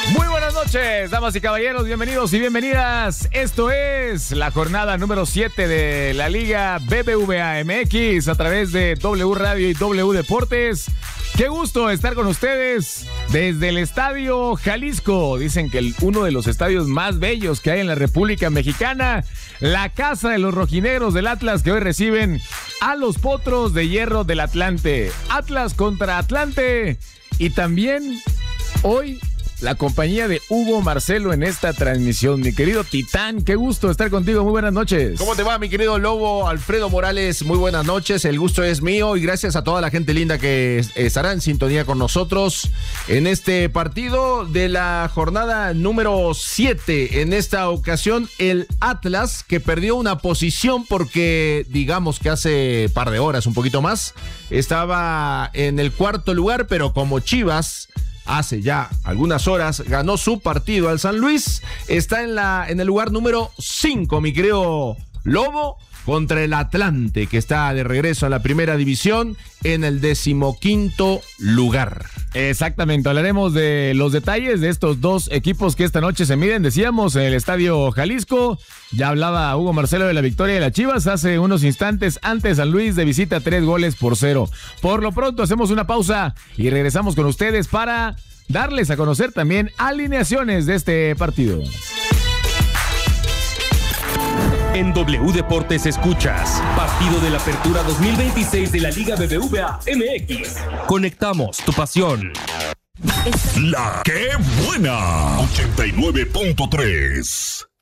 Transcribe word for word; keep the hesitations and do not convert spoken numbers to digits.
Muy buenas noches, damas y caballeros, bienvenidos y bienvenidas. Esto es la jornada número siete de la Liga B B V A M X a través de W Radio y W Deportes. Qué gusto estar con ustedes desde el Estadio Jalisco. Dicen que el, uno de los estadios más bellos que hay en la República Mexicana, la casa de los rojinegros del Atlas, que hoy reciben a los Potros de Hierro del Atlante. Atlas contra Atlante. Y también hoy la compañía de Hugo Marcelo en esta transmisión. Mi querido Titán, qué gusto estar contigo. Muy buenas noches. ¿Cómo te va, mi querido Lobo? Alfredo Morales, muy buenas noches. El gusto es mío y gracias a toda la gente linda que estará en sintonía con nosotros en este partido de la jornada número siete. En esta ocasión, el Atlas, que perdió una posición porque, digamos que hace par de horas, un poquito más, estaba en el cuarto lugar, pero como Chivas hace ya algunas horas ganó su partido al San Luis, está en la en el lugar número cinco, mi querido Lobo, contra el Atlante, que está de regreso a la primera división en el decimoquinto lugar. Exactamente, hablaremos de los detalles de estos dos equipos que esta noche se miden, decíamos, en el Estadio Jalisco. Ya hablaba Hugo Marcelo de la victoria de las Chivas hace unos instantes ante San Luis de visita, tres goles por cero. Por lo pronto hacemos una pausa y regresamos con ustedes para darles a conocer también alineaciones de este partido. En W Deportes escuchas Partido de la Apertura dos mil veintiséis de la Liga B B V A M X. Conectamos tu pasión. La que buena ochenta y nueve punto tres.